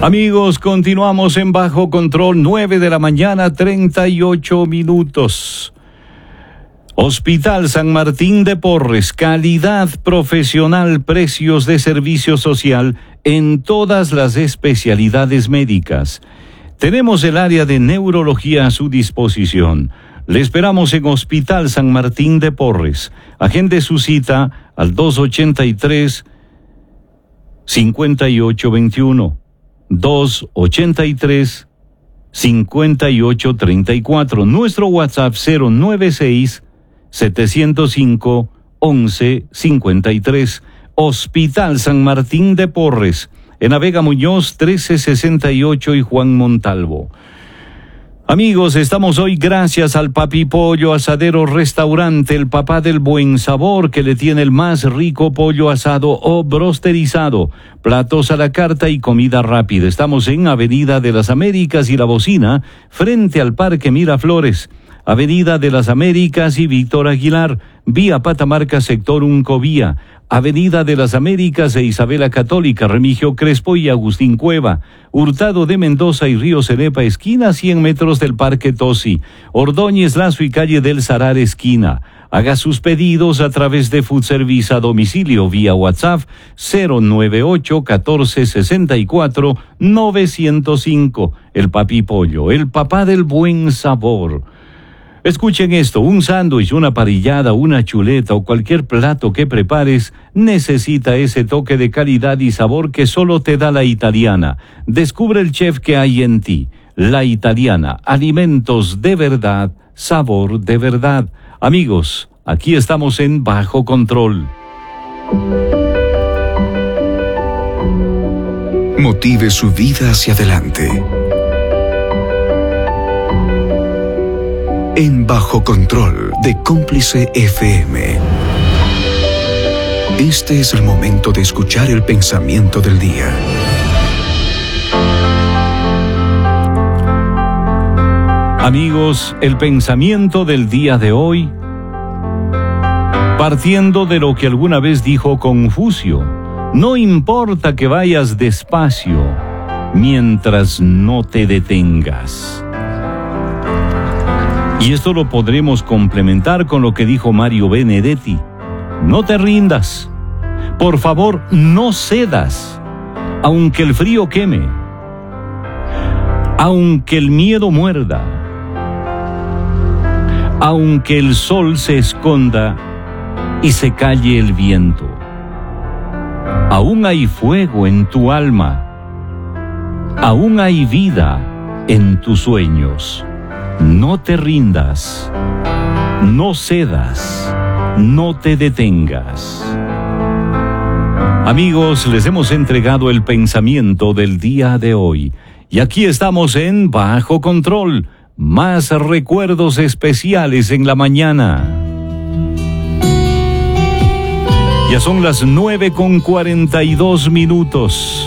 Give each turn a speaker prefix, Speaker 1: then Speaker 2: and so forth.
Speaker 1: Amigos, continuamos en Bajo Control, 9 de la mañana, 38 minutos. Hospital San Martín de Porres, calidad profesional, precios de servicio social en todas las especialidades médicas. Tenemos el área de neurología a su disposición. Le esperamos en Hospital San Martín de Porres. Agende su cita al 283-5821. 283-5834. Nuestro WhatsApp 096-705-1153. Hospital San Martín de Porres, en Avega Muñoz 1368 y Juan Montalvo. Amigos, estamos hoy gracias al Papi Pollo Asadero Restaurante, el papá del buen sabor, que le tiene el más rico pollo asado o brosterizado, platos a la carta y comida rápida. Estamos en Avenida de las Américas y La Bocina, frente al Parque Miraflores. Avenida de las Américas y Víctor Aguilar, vía Patamarca, sector Uncovía. Avenida de las Américas e Isabela Católica, Remigio Crespo y Agustín Cueva. Hurtado de Mendoza y Río Cenepa, esquina, 100 metros del Parque Tosi. Ordóñez Lazo y calle del Sarar, esquina. Haga sus pedidos a través de Food Service a domicilio vía WhatsApp 098-1464-905. El Papi Pollo, el papá del buen sabor. Escuchen esto, un sándwich, una parrillada, una chuleta o cualquier plato que prepares necesita ese toque de calidad y sabor que solo te da La Italiana. Descubre el chef que hay en ti. La Italiana, alimentos de verdad, sabor de verdad. Amigos, aquí estamos en Bajo Control.
Speaker 2: Motive su vida hacia adelante. En Bajo Control de Cómplice FM. Este es el momento de escuchar el pensamiento del día.
Speaker 1: Amigos, el pensamiento del día de hoy, partiendo de lo que alguna vez dijo Confucio: no importa que vayas despacio, mientras no te detengas. Y esto lo podremos complementar con lo que dijo Mario Benedetti: no te rindas, por favor no cedas, aunque el frío queme, aunque el miedo muerda, aunque el sol se esconda y se calle el viento. Aún hay fuego en tu alma, aún hay vida en tus sueños. No te rindas, no cedas, no te detengas. Amigos, les hemos entregado el pensamiento del día de hoy. Y aquí estamos en Bajo Control. Más recuerdos especiales en la mañana. Ya son las 9:42.